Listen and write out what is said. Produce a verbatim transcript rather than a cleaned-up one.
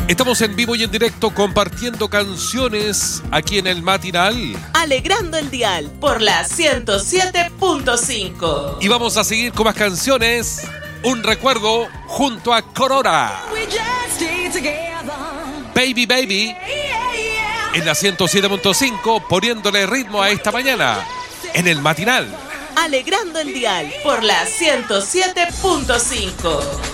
Estamos en vivo y en directo compartiendo canciones aquí en el matinal. Alegrando el dial por la ciento siete punto cinco. Y vamos a seguir con más canciones. Un recuerdo junto a Corona. Baby Baby. En la ciento siete punto cinco, poniéndole ritmo a esta mañana en el matinal. Alegrando el dial por la ciento siete punto cinco.